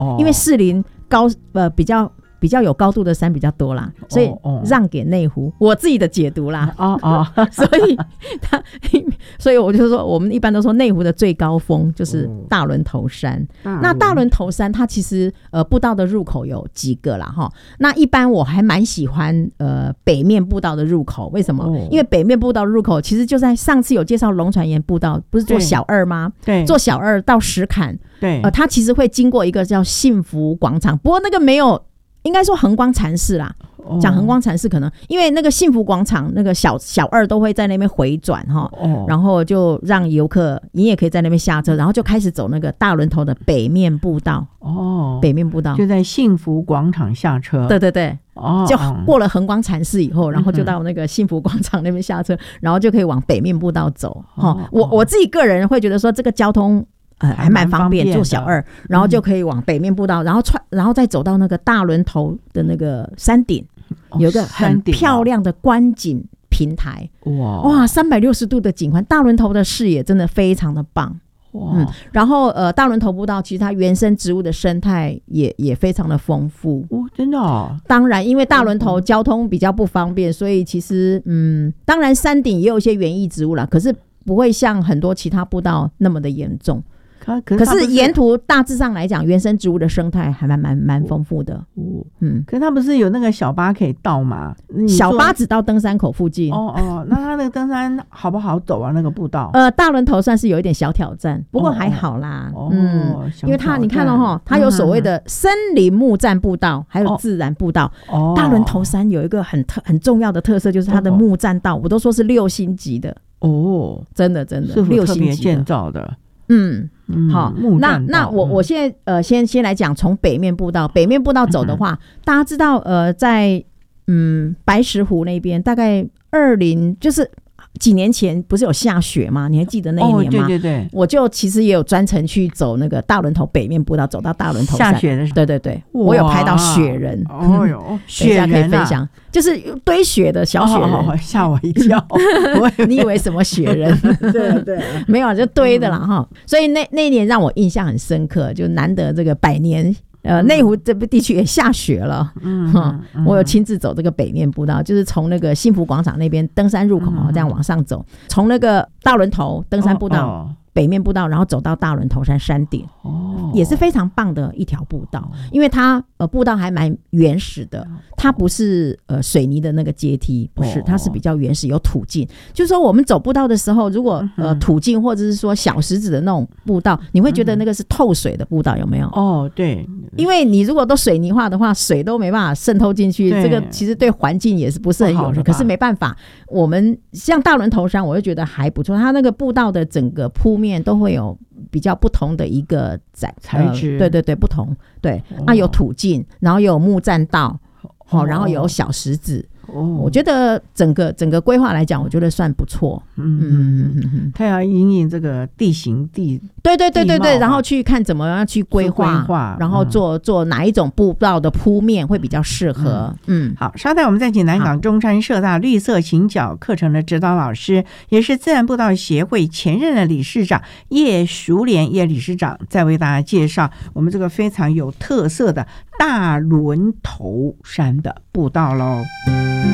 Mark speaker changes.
Speaker 1: 因为士林比较有高度的山比较多啦，所以让给内湖，我自己的解读啦。所以我就说，我们一般都说内湖的最高峰就是大轮头山。那大轮头山它其实步道的入口有几个啦哈。那一般我还蛮喜欢北面步道的入口，为什么？因为北面步道入口其实就在上次有介绍龙船岩步道，不是做小二吗？对，做小二到石坎，对，它其实会经过一个叫幸福广场，不过那个没有。应该说恒光禅寺啦，讲恒光禅寺可能因为那个幸福广场那个小二都会在那边回转然后就让游客你也可以在那边下车，然后就开始走那个大轮头的北面步道北面步道就在幸福广场下车，对对对就过了恒光禅寺以后，然后就到那个幸福广场那边下车，然后就可以往北面步道走我自己个人会觉得说这个交通还蛮方便，坐小二，然后就可以往北面步道，然后再走到那个大轮头的那个山顶，有一个很漂亮的观景平台，哇，360度的景观，大轮头的视野真的非常的棒。然后大轮头步道其实它原生植物的生态也非常的丰富真的当然因为大轮头交通比较不方便，所以其实当然山顶也有一些园艺植物啦，可是不会像很多其他步道那么的严重。可是沿途大致上来讲原生植物的生态还蛮丰富的可是它不是有那个小巴可以到吗？小巴只到登山口附近那它那个登山好不好走啊？那个步道大轮头算是有一点小挑战，不过还好啦因为它你看它有所谓的森林木栈步道还有自然步道大轮头山有一个很重要的特色，就是它的木栈道我都说是6星级的真的是特别建造的好，那我现在先来讲从北面步道走的话大家知道在白石湖那边大概就是几年前不是有下雪吗？你还记得那一年吗？对对对，我就其实也有专程去走那个大轮头北面步道，走到大轮头山下雪的时候，对对对，我有拍到雪人雪人可以分享就是堆雪的小雪人吓我一跳你以为什么雪人对对没有就堆的啦所以那一年让我印象很深刻，就难得这个100年内湖这部地区也下雪了我有亲自走这个北面步道，就是从那个幸福广场那边登山入口这样往上走，从那个大轮头登山步道北面步道，然后走到大轮头山山顶也是非常棒的一条步道，因为它步道还蛮原始的，它不是水泥的那个阶梯，不是，它是比较原始有土径，就是说我们走步道的时候如果土径或者是说小石子的那种步道，你会觉得那个是透水的步道，有没有对，因为你如果都水泥化的话水都没办法渗透进去，这个其实对环境也是不是很友善，可是没办法，我们像大轮头山我就觉得还不错，它那个步道的整个铺面都会有比较不同的一个材质对对对不同对有土径，然后有木栈道然后有小石子我觉得整个规划来讲我觉得算不错它要因应这个地形对对对对对，然后去看怎么样去规划然后做哪一种步道的铺面会比较适合好，稍待我们再请南港中山社大绿色行脚课程的指导老师，也是自然步道协会前任的理事长叶淑莲叶理事长，再为大家介绍我们这个非常有特色的大轮头山的步道咯。